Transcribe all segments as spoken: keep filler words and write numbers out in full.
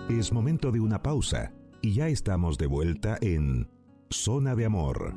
Es momento de una pausa y ya estamos de vuelta en Zona de Amor.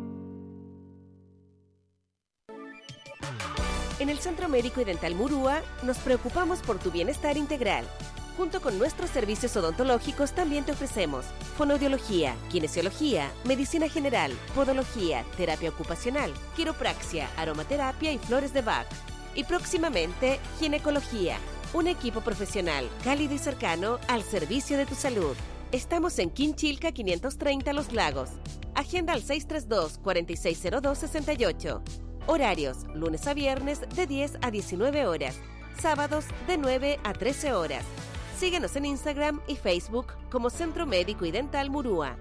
En el Centro Médico y Dental Murúa nos preocupamos por tu bienestar integral. Junto con nuestros servicios odontológicos también te ofrecemos fonoaudiología, kinesiología, medicina general, podología, terapia ocupacional, quiropraxia, aromaterapia y flores de Bach. Y próximamente, ginecología, un equipo profesional cálido y cercano al servicio de tu salud. Estamos en Quinchilca quinientos treinta Los Lagos. Agenda al seis tres dos, cuatro seis cero dos, seis ocho. Horarios, lunes a viernes de diez a diecinueve horas, sábados de nueve a trece horas. Síguenos en Instagram y Facebook como Centro Médico y Dental Murúa.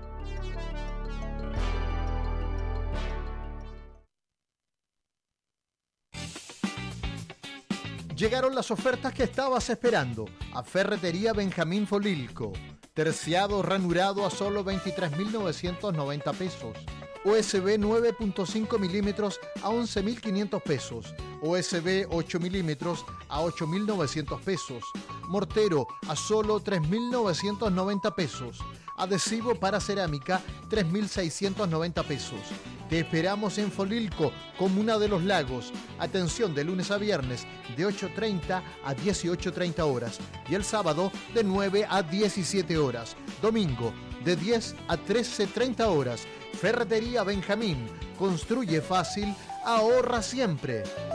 Llegaron las ofertas que estabas esperando a Ferretería Benjamín Folilco. Terciado ranurado a solo veintitrés mil novecientos noventa pesos. U S B nueve punto cinco milímetros a once mil quinientos pesos. U S B ocho milímetros a ocho mil novecientos pesos. Mortero a solo tres mil novecientos noventa pesos. Adhesivo para cerámica tres mil seiscientos noventa pesos. Te esperamos en Folilco, Comuna de los Lagos. Atención de lunes a viernes de ocho treinta a dieciocho treinta horas y el sábado de nueve a diecisiete horas. Domingo de diez a trece treinta horas. Ferretería Benjamín. Construye fácil, ahorra siempre.